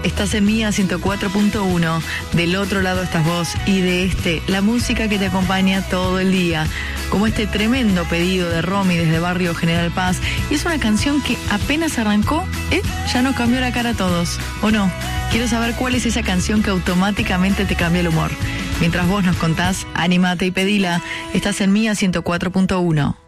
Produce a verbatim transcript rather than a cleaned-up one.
Estás en Mía ciento cuatro punto uno. Del otro lado estás vos y de este, la música que te acompaña todo el día. Como este tremendo pedido de Romy desde Barrio General Paz. Y es una canción que apenas arrancó, ¿eh? Ya nos cambió la cara a todos, ¿o no? Quiero saber cuál es esa canción que automáticamente te cambia el humor. Mientras vos nos contás, animate y pedila. Estás en Mía ciento cuatro punto uno.